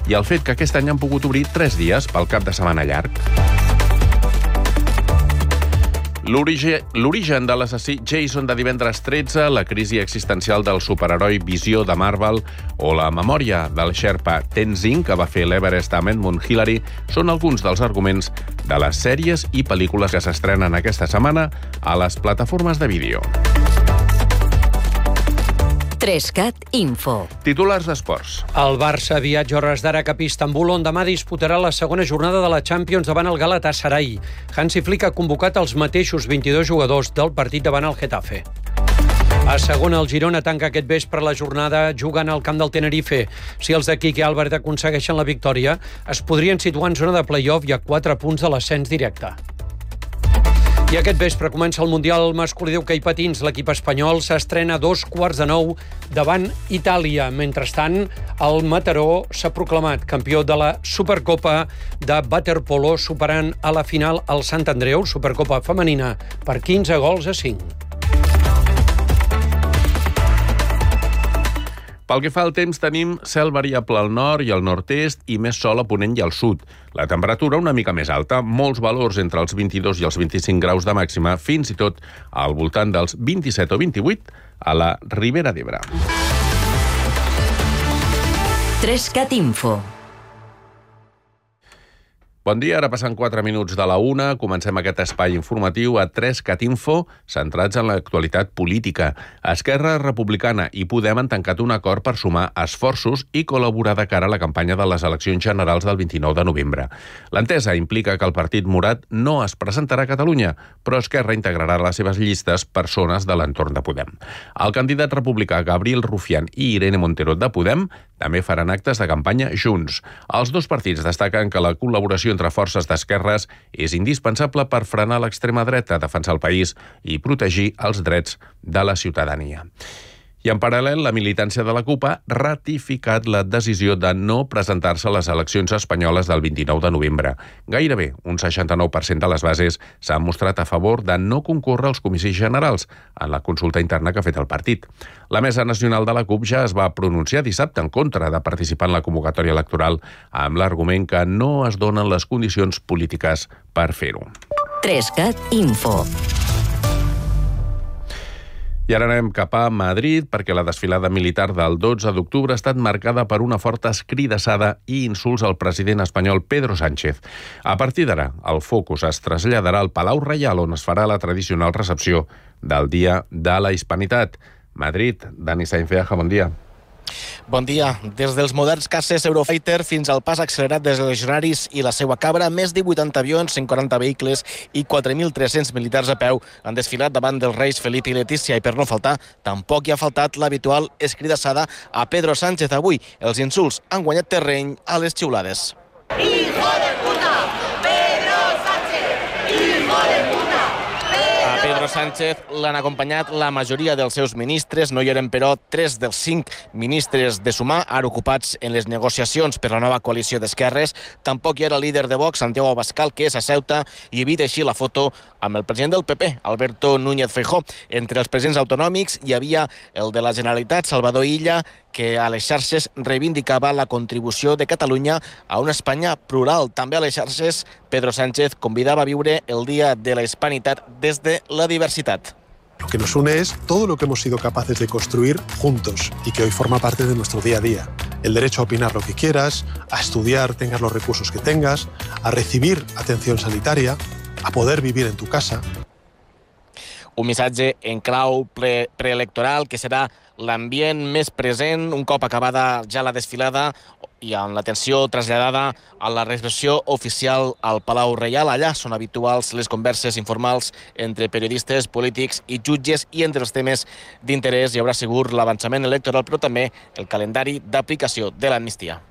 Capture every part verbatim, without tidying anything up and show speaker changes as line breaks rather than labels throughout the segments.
i el fet que aquest any han pogut obrir tres dies pel cap de setmana llarg. L'origen de l'assassí Jason de divendres tretze, la crisi existencial del superheroi Visió de Marvel o la memòria del xerpa Tenzing que va fer l'Everest amb Edmund Hillary són alguns dels arguments de les sèries i pel·lícules que s'estrenen aquesta setmana a les plataformes de vídeo.
Trescat Info.
Titulars d'esports.
El Barça viatja a hores d'ara cap a Istanbul, on demà disputarà la segona jornada de la Champions davant el Galatasaray. Hansi Flick ha convocat els mateixos vint-i-dos jugadors del partit davant el Getafe. A segona, el Girona tanca aquest vespre la jornada jugant al camp del Tenerife. Si els de Quique Álvarez aconsegueixen la victòria, es podrien situar en zona de play-off i a quatre punts de l'ascens directe. I aquest vespre comença el Mundial masculí d'hoquei patins. L'equip espanyol s'estrena a dos quarts de nou davant Itàlia. Mentrestant, el Mataró s'ha proclamat campió de la Supercopa de waterpolo, superant a la final el Sant Andreu, Supercopa femenina, per quinze gols a cinc.
Pel que fa al temps, tenim cel variable al nord i al nord-est i més sol a ponent i al sud. La temperatura una mica més alta, molts valors entre els vint-i-dos i els vint-i-cinc graus de màxima, fins i tot al voltant dels vint-i-set o vint-i-vuit a la Ribera d'Ebre.
Trescat Info.
Bon dia, ara passen quatre minuts de la una. Comencem aquest espai informatiu a Trescat Info, centrats en l'actualitat política. Esquerra Republicana i Podem han tancat un acord per sumar esforços i col·laborar de cara a la campanya de les eleccions generals del vint-i-nou de novembre. L'entesa implica que el Partit Morat no es presentarà a Catalunya, però Esquerra integrarà a les seves llistes persones de l'entorn de Podem. El candidat republicà Gabriel Rufián i Irene Montero de Podem també faran actes de campanya junts. Els dos partits destaquen que la col·laboració entre forces d'esquerres és indispensable per frenar l'extrema dreta, defensar el país i protegir els drets de la ciutadania. I en paral·lel, la militància de la CUP ha ratificat la decisió de no presentar-se a les eleccions espanyoles del vint-i-nou de novembre. Gairebé un seixanta-nou per cent de les bases s'han mostrat a favor de no concórrer als comicis generals en la consulta interna que ha fet el partit. La Mesa Nacional de la CUP ja es va pronunciar dissabte en contra de participar en la convocatòria electoral amb l'argument que no es donen les condicions polítiques per fer-ho.
Trescat Info.
I ara anem cap a Madrid, perquè la desfilada militar del dotze d'octubre ha estat marcada per una forta escridassada i insults al president espanyol Pedro Sánchez. A partir d'ara, el focus es traslladarà al Palau Reial, on es farà la tradicional recepció del Dia de la Hispanitat. Madrid, Dani Sainz Feaja, bon dia.
Bon dia. Des dels moderns caces Eurofighter fins al pas accelerat dels legionaris i la seva cabra, més de vuitanta avions, cent quaranta vehicles i quatre mil tres-cents militars a peu han desfilat davant dels reis Felip i Letícia i, per no faltar, tampoc hi ha faltat l'habitual escridassada a Pedro Sánchez. Avui els insults han guanyat terreny a les xiulades. Hijo de puta! Pedro Sánchez! Hijo de puta! Pedro Sánchez l'han acompanyat la majoria dels seus ministres. No hi eren, però, tres dels cinc ministres de Sumar, ara ocupats en les negociacions per la nova coalició d'esquerres. Tampoc hi era el líder de Vox, Santiago Abascal, que és a Ceuta, i evita així la foto amb el president del P P, Alberto Núñez Feijóo. Entre els presidents autonòmics hi havia el de la Generalitat, Salvador Illa, que a les xarxes reivindicava la contribució de Catalunya a una Espanya plural. També a les xarxes, Pedro Sánchez convidava a viure el Dia de la Hispanitat des de la diversitat.
Lo que nos une es todo lo que hemos sido capaces de construir juntos y que hoy forma parte de nuestro día a día. El derecho a opinar lo que quieras, a estudiar, tengas los recursos que tengas, a recibir atención sanitaria, a poder vivir en tu casa.
Un missatge en clau pre preelectoral que serà l'ambient més present un cop acabada ja la desfilada i amb l'atenció traslladada a la recepció oficial al Palau Reial. Allà són habituals les converses informals entre periodistes, polítics i jutges, i entre els temes d'interès hi haurà segur l'avançament electoral, però també el calendari d'aplicació de l'amnistia.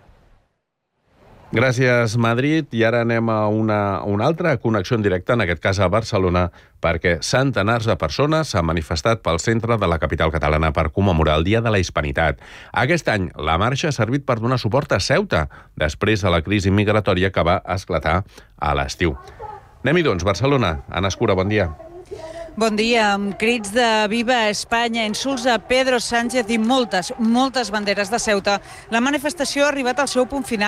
Gràcies, Madrid. I ara anem a una, una altra connexió en directe, en aquest cas a Barcelona, perquè centenars de persones s'han manifestat pel centre de la capital catalana per commemorar el Dia de la Hispanitat. Aquest any, la marxa ha servit per donar suport a Ceuta, després de la crisi migratòria que va esclatar a l'estiu. Anem-hi, doncs, Barcelona. Anna Escura, bon dia.
Bon dia. Amb crits de Viva Espanya, insults a Pedro Sánchez i moltes, moltes banderes de Ceuta, la manifestació ha arribat al seu punt final